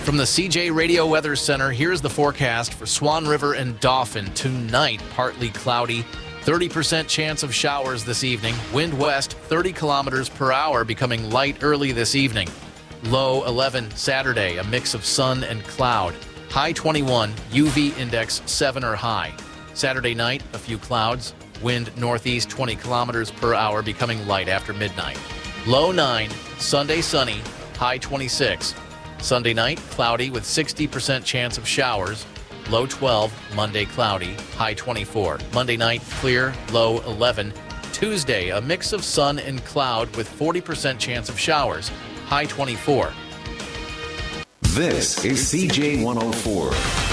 From the CJ Radio Weather Center, here's the forecast for Swan River and Dauphin. Tonight, partly cloudy, 30% chance of showers this evening. Wind west, 30 kilometers per hour, becoming light early this evening. Low 11 Saturday, a mix of sun and cloud. High 21, UV index 7 or high. Saturday night, a few clouds. Wind northeast 20 kilometers per hour, becoming light after midnight. Low 9, Sunday sunny, high 26. Sunday night, cloudy with 60% chance of showers. Low 12, Monday cloudy, high 24. Monday night, clear, low 11. Tuesday, a mix of sun and cloud with 40% chance of showers, high 24. This is CJ 104.